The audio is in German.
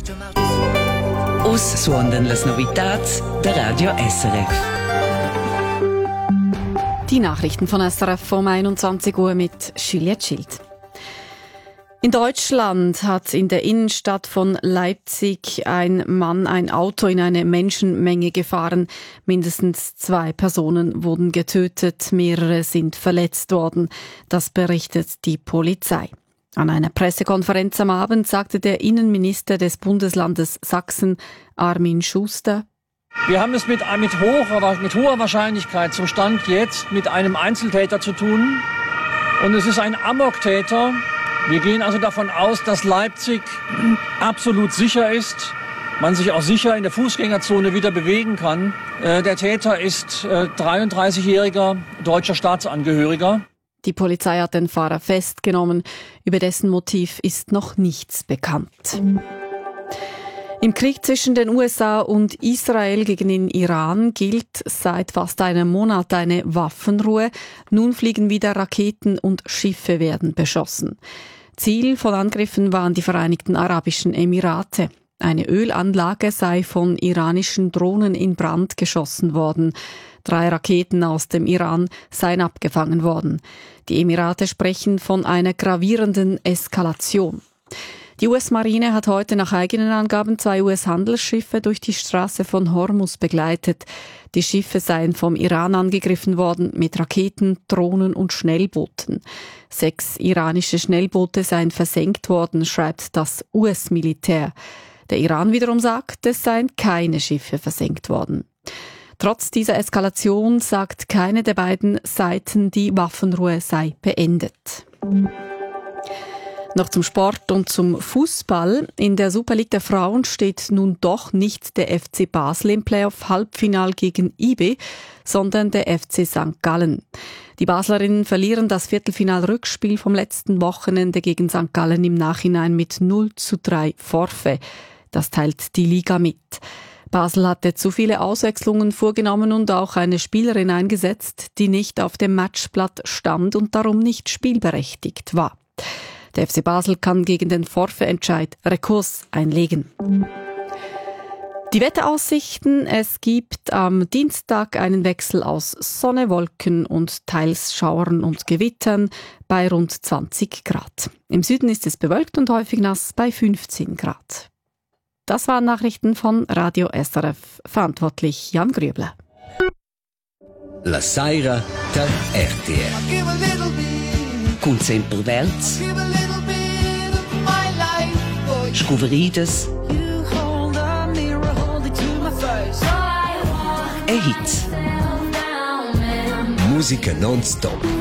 Us suondan las novitats der Radio SRF. Die Nachrichten von SRF um 21 Uhr mit Juliette Schild. In Deutschland hat in der Innenstadt von Leipzig ein Mann ein Auto in eine Menschenmenge gefahren. Mindestens 2 Personen wurden getötet, mehrere sind verletzt worden. Das berichtet die Polizei. An einer Pressekonferenz am Abend sagte der Innenminister des Bundeslandes Sachsen, Armin Schuster: Wir haben es mit hoher Wahrscheinlichkeit zum Stand jetzt mit einem Einzeltäter zu tun. Und es ist ein Amoktäter. Wir gehen also davon aus, dass Leipzig absolut sicher ist, man sich auch sicher in der Fußgängerzone wieder bewegen kann. Der Täter ist 33-jähriger deutscher Staatsangehöriger. Die Polizei hat den Fahrer festgenommen. Über dessen Motiv ist noch nichts bekannt. Im Krieg zwischen den USA und Israel gegen den Iran gilt seit fast einem Monat eine Waffenruhe. Nun fliegen wieder Raketen und Schiffe werden beschossen. Ziel von Angriffen waren die Vereinigten Arabischen Emirate. Eine Ölanlage sei von iranischen Drohnen in Brand geschossen worden. 3 Raketen aus dem Iran seien abgefangen worden. Die Emirate sprechen von einer gravierenden Eskalation. Die US-Marine hat heute nach eigenen Angaben 2 US-Handelsschiffe durch die Straße von Hormuz begleitet. Die Schiffe seien vom Iran angegriffen worden mit Raketen, Drohnen und Schnellbooten. 6 iranische Schnellboote seien versenkt worden, schreibt das US-Militär. Der Iran wiederum sagt, es seien keine Schiffe versenkt worden. Trotz dieser Eskalation sagt keine der beiden Seiten, die Waffenruhe sei beendet. Noch zum Sport und zum Fußball. In der Super League der Frauen steht nun doch nicht der FC Basel im Playoff-Halbfinal gegen IB, sondern der FC St. Gallen. Die Baslerinnen verlieren das Viertelfinal-Rückspiel vom letzten Wochenende gegen St. Gallen im Nachhinein mit 0:3 Forfait. Das teilt die Liga mit. Basel hatte zu viele Auswechslungen vorgenommen und auch eine Spielerin eingesetzt, die nicht auf dem Matchblatt stand und darum nicht spielberechtigt war. Der FC Basel kann gegen den Forfait-Entscheid Rekurs einlegen. Die Wetteraussichten: Es gibt am Dienstag einen Wechsel aus Sonne, Wolken und teils Schauern und Gewittern bei rund 20 Grad. Im Süden ist es bewölkt und häufig nass bei 15 Grad. Das waren Nachrichten von Radio SRF. Verantwortlich Jan Grübler. La Saira der RTR. Cun Semperwelts. Scuverides. E Hits. Musica non-stop.